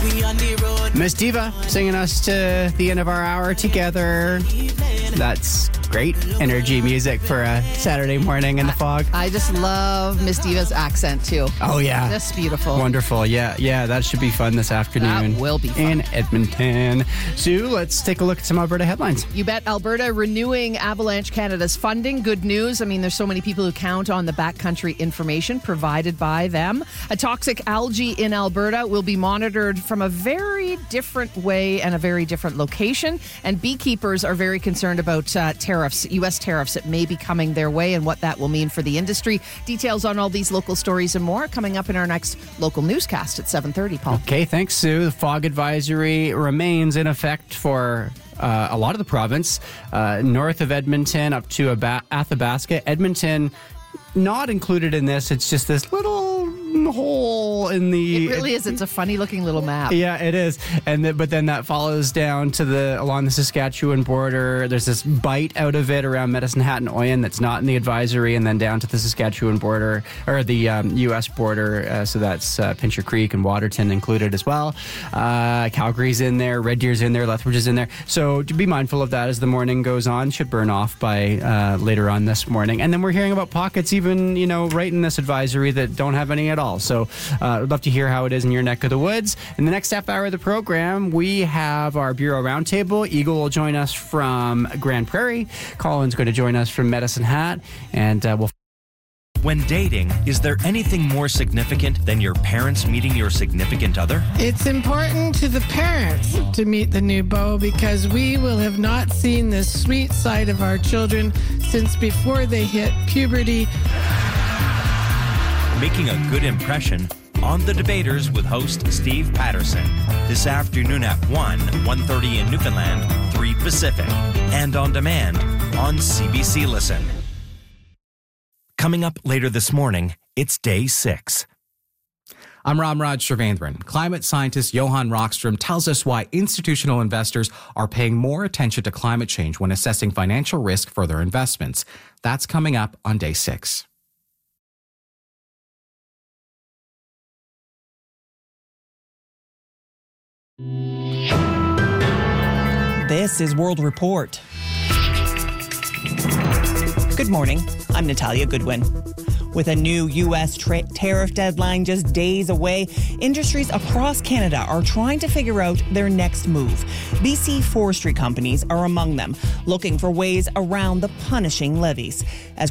Miss Diva singing us to the end of our hour together. That's great energy music for a Saturday morning in the fog. I just love Miss Diva's accent too. Oh, yeah. Just beautiful. Wonderful. Yeah, that should be fun this afternoon. That will be fun. In Edmonton. Sue, let's take a look at some Alberta headlines. You bet. Alberta renewing Avalanche Canada's funding. Good news. I mean, there's so many people who count on the backcountry information provided by them. A toxic algae in Alberta will be monitored from a very different way and a very different location. And beekeepers are very concerned about tariffs, U.S. tariffs that may be coming their way and what that will mean for the industry. Details on all these local stories and more coming up in our next local newscast at 7:30, Paul. Okay, thanks, Sue. The fog advisory remains in effect for a lot of the province, north of Edmonton up to Athabasca. Edmonton, not included in this. It's just this little hole in the... It really is. It's a funny-looking little map. Yeah, it is. But then that follows down to along the Saskatchewan border. There's this bite out of it around Medicine Hat and Oyen that's not in the advisory, and then down to the Saskatchewan border, or the U.S. border. So that's Pincher Creek and Waterton included as well. Calgary's in there, Red Deer's in there, Lethbridge is in there. So to be mindful of that as the morning goes on. Should burn off by later on this morning. And then we're hearing about pockets even, right in this advisory that don't have any at all. So I'd love to hear how it is in your neck of the woods. In the next half hour of the program, we have our Bureau Roundtable. Eagle will join us from Grand Prairie. Colin's going to join us from Medicine Hat. And we'll... When dating, is there anything more significant than your parents meeting your significant other? It's important to the parents to meet the new beau because we will have not seen the sweet side of our children since before they hit puberty. Making a good impression on The Debaters with host Steve Patterson. This afternoon at 1:30 in Newfoundland, 3 Pacific. And on demand on CBC Listen. Coming up later this morning, it's Day 6. I'm Ramraj Srivendran. Climate scientist Johan Rockström tells us why institutional investors are paying more attention to climate change when assessing financial risk for their investments. That's coming up on Day 6. This is World Report. Good morning. I'm Natalia Goodwin. With a new U.S. tariff deadline just days away, industries across Canada are trying to figure out their next move. BC forestry companies are among them, looking for ways around the punishing levies. As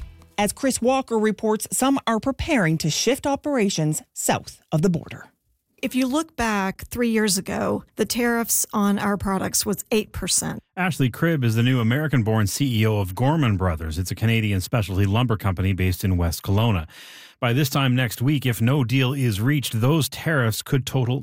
Chris Walker reports, some are preparing to shift operations south of the border. If you look back 3 years ago, the tariffs on our products was 8%. Ashley Cribb is the new American-born CEO of Gorman Brothers. It's a Canadian specialty lumber company based in West Kelowna. By this time next week, if no deal is reached, those tariffs could total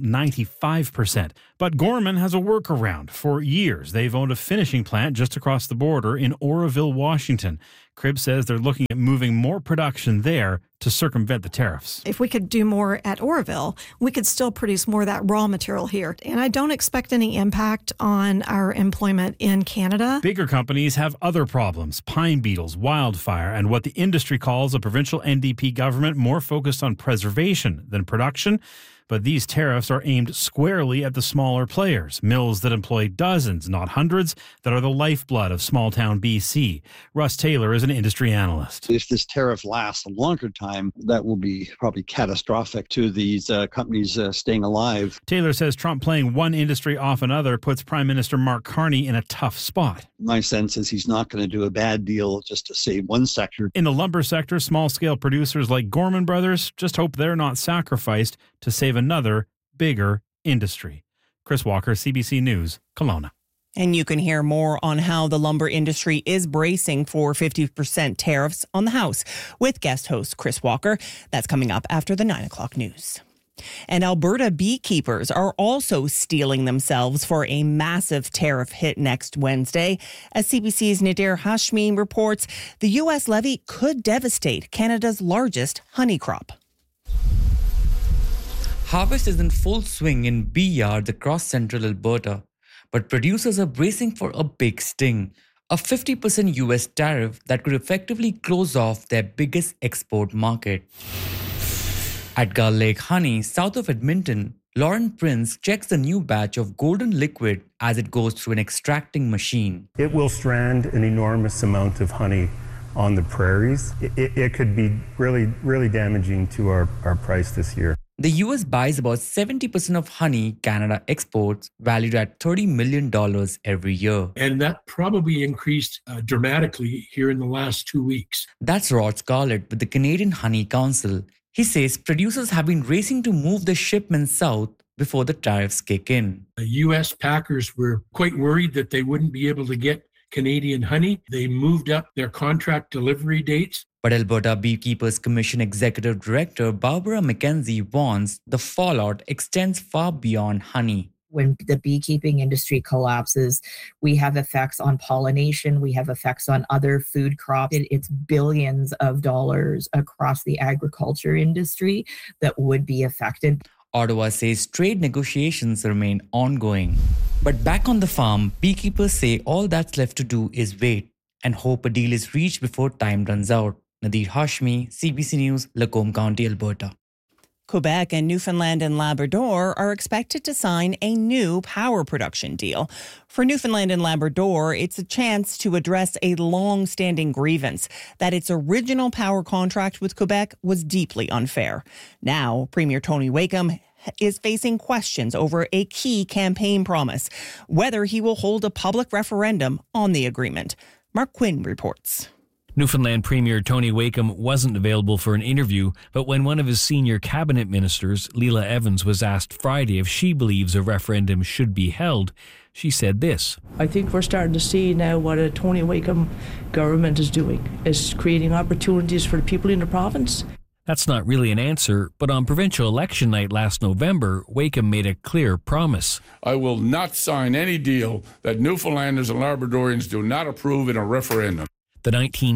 95%. But Gorman has a workaround. For years, they've owned a finishing plant just across the border in Oroville, Washington. Cribb says they're looking at moving more production there to circumvent the tariffs. If we could do more at Oroville, we could still produce more of that raw material here. And I don't expect any impact on our employment in Canada. Bigger companies have other problems: pine beetles, wildfire, and what the industry calls a provincial NDP government more focused on preservation than production. But these tariffs are aimed squarely at the smaller players, mills that employ dozens, not hundreds, that are the lifeblood of small-town BC. Russ Taylor is an industry analyst. If this tariff lasts a longer time, that will be probably catastrophic to these companies staying alive. Taylor says Trump playing one industry off another puts Prime Minister Mark Carney in a tough spot. My sense is he's not going to do a bad deal just to save one sector. In the lumber sector, small-scale producers like Gorman Brothers just hope they're not sacrificed to save another, bigger industry. Chris Walker, CBC News, Kelowna. And you can hear more on how the lumber industry is bracing for 50% tariffs on the House with guest host Chris Walker. That's coming up after the 9 o'clock news. And Alberta beekeepers are also steeling themselves for a massive tariff hit next Wednesday. As CBC's Nadir Hashmi reports, the U.S. levy could devastate Canada's largest honey crop. Harvest is in full swing in bee yards across central Alberta, but producers are bracing for a big sting, a 50% US tariff that could effectively close off their biggest export market. At Gull Lake Honey, south of Edmonton, Lauren Prince checks the new batch of golden liquid as it goes through an extracting machine. It will strand an enormous amount of honey on the prairies. It could be really, really damaging to our price this year. The US buys about 70% of honey Canada exports, valued at $30 million every year. And that probably increased dramatically here in the last 2 weeks. That's Rod Scarlett with the Canadian Honey Council. He says producers have been racing to move the shipments south before the tariffs kick in. The US packers were quite worried that they wouldn't be able to get Canadian honey. They moved up their contract delivery dates. But Alberta Beekeepers Commission Executive Director Barbara McKenzie warns the fallout extends far beyond honey. When the beekeeping industry collapses, we have effects on pollination, we have effects on other food crops. It's billions of dollars across the agriculture industry that would be affected. Ottawa says trade negotiations remain ongoing. But back on the farm, beekeepers say all that's left to do is wait and hope a deal is reached before time runs out. Nadir Hashmi, CBC News, Lacombe County, Alberta. Quebec and Newfoundland and Labrador are expected to sign a new power production deal. For Newfoundland and Labrador, it's a chance to address a long-standing grievance that its original power contract with Quebec was deeply unfair. Now, Premier Tony Wakeham is facing questions over a key campaign promise, whether he will hold a public referendum on the agreement. Mark Quinn reports. Newfoundland Premier Tony Wakeham wasn't available for an interview, but when one of his senior cabinet ministers, Leela Evans, was asked Friday if she believes a referendum should be held, she said this. I think we're starting to see now what a Tony Wakeham government is doing, is creating opportunities for the people in the province. That's not really an answer, but on provincial election night last November, Wakeham made a clear promise. I will not sign any deal that Newfoundlanders and Labradorians do not approve in a referendum. The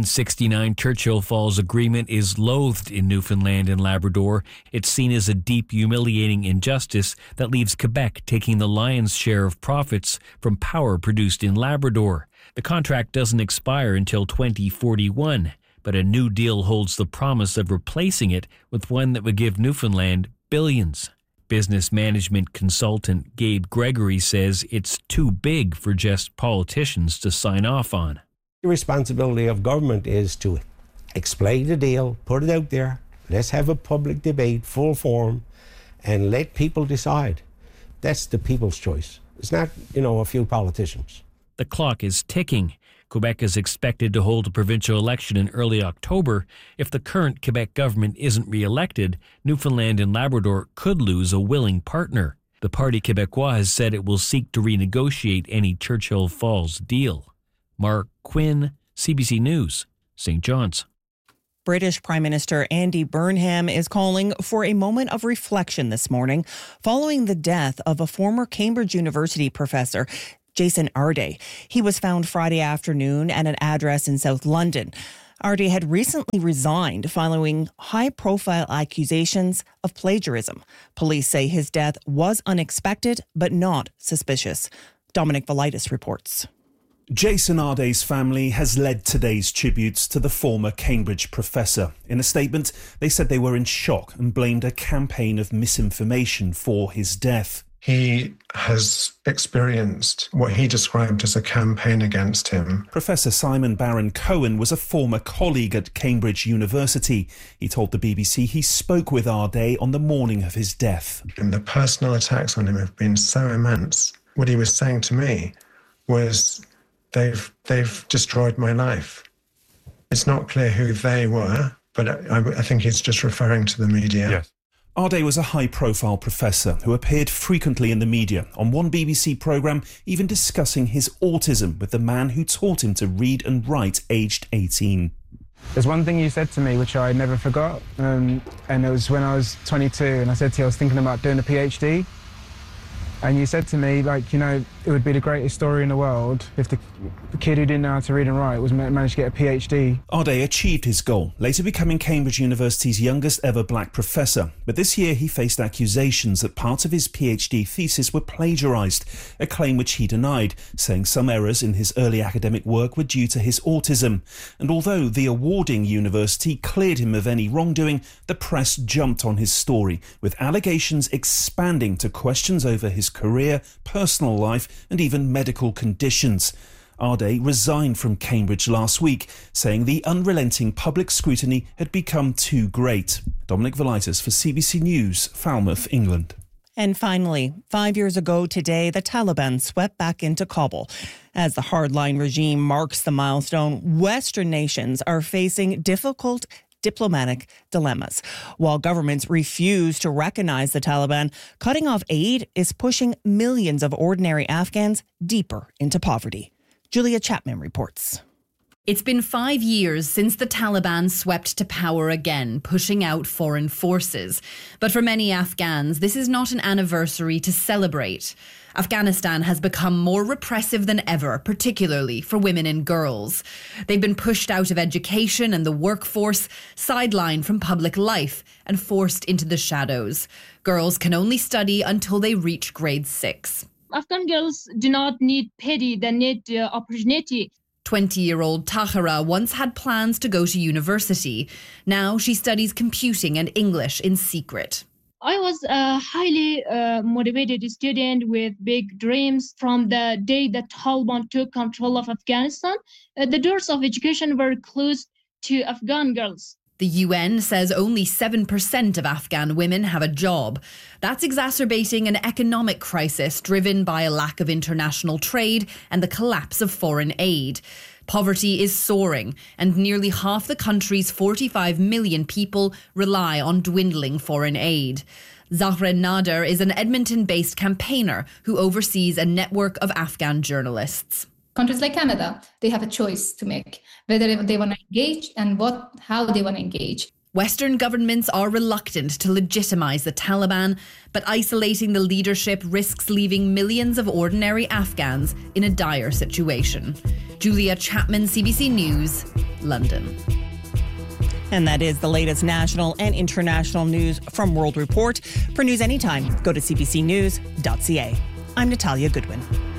1969 Churchill Falls Agreement is loathed in Newfoundland and Labrador. It's seen as a deep, humiliating injustice that leaves Quebec taking the lion's share of profits from power produced in Labrador. The contract doesn't expire until 2041, but a new deal holds the promise of replacing it with one that would give Newfoundland billions. Business management consultant Gabe Gregory says it's too big for just politicians to sign off on. The responsibility of government is to explain the deal, put it out there, let's have a public debate, full forum, and let people decide. That's the people's choice. It's not, a few politicians. The clock is ticking. Quebec is expected to hold a provincial election in early October. If the current Quebec government isn't re-elected, Newfoundland and Labrador could lose a willing partner. The Parti Québécois has said it will seek to renegotiate any Churchill Falls deal. Mark Quinn, CBC News, St. John's. British Prime Minister Andy Burnham is calling for a moment of reflection this morning following the death of a former Cambridge University professor, Jason Arday. He was found Friday afternoon at an address in South London. Arday had recently resigned following high-profile accusations of plagiarism. Police say his death was unexpected but not suspicious. Dominic Velitis reports. Jason Arday's family has led today's tributes to the former Cambridge professor. In a statement, they said they were in shock and blamed a campaign of misinformation for his death. He has experienced what he described as a campaign against him. Professor Simon Baron-Cohen was a former colleague at Cambridge University. He told the BBC he spoke with Arday on the morning of his death. And the personal attacks on him have been so immense. What he was saying to me was, they've destroyed my life. It's not clear who they were, but I think he's just referring to the media. Yes. Arday was a high-profile professor who appeared frequently in the media, on one BBC programme even discussing his autism with the man who taught him to read and write aged 18. There's one thing you said to me which I never forgot, and it was when I was 22, and I said to you I was thinking about doing a PhD, and you said to me, it would be the greatest story in the world if the kid who didn't know how to read and write managed to get a PhD. Ade achieved his goal, later becoming Cambridge University's youngest ever black professor. But this year he faced accusations that parts of his PhD thesis were plagiarised, a claim which he denied, saying some errors in his early academic work were due to his autism. And although the awarding university cleared him of any wrongdoing, the press jumped on his story, with allegations expanding to questions over his career, personal life and even medical conditions. Ade resigned from Cambridge last week, saying the unrelenting public scrutiny had become too great. Dominic Velitis for CBC News, Falmouth, England. And finally, 5 years ago today, the Taliban swept back into Kabul. As the hardline regime marks the milestone, Western nations are facing difficult diplomatic dilemmas. While governments refuse to recognize the Taliban, cutting off aid is pushing millions of ordinary Afghans deeper into poverty. Julia Chapman reports. It's been 5 years since the Taliban swept to power again, pushing out foreign forces. But for many Afghans, this is not an anniversary to celebrate. Afghanistan has become more repressive than ever, particularly for women and girls. They've been pushed out of education and the workforce, sidelined from public life, and forced into the shadows. Girls can only study until they reach grade 6. Afghan girls do not need pity, they need opportunity. 20-year-old Tahira once had plans to go to university. Now she studies computing and English in secret. I was a highly motivated student with big dreams. From the day that Taliban took control of Afghanistan, the doors of education were closed to Afghan girls. The UN says only 7% of Afghan women have a job. That's exacerbating an economic crisis driven by a lack of international trade and the collapse of foreign aid. Poverty is soaring, and nearly half the country's 45 million people rely on dwindling foreign aid. Zahra Nader is an Edmonton-based campaigner who oversees a network of Afghan journalists. Countries like Canada, they have a choice to make, whether they want to engage and how they want to engage. Western governments are reluctant to legitimize the Taliban, but isolating the leadership risks leaving millions of ordinary Afghans in a dire situation. Julia Chapman, CBC News, London. And that is the latest national and international news from World Report. For news anytime, go to cbcnews.ca. I'm Natalia Goodwin.